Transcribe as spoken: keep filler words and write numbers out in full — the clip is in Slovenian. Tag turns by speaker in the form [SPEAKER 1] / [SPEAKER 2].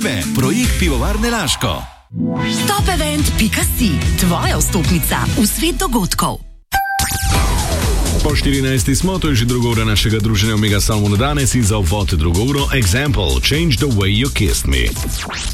[SPEAKER 1] tebe, projekt Pivovarne Laško.
[SPEAKER 2] Top event pika si, tvoja vstopnica v svet dogodkov.
[SPEAKER 3] Po štirinajsti smo, to je že druga ura našega druženja v Mega Salmonu danes in za uvod drugo uro Example, Change the way you kissed me.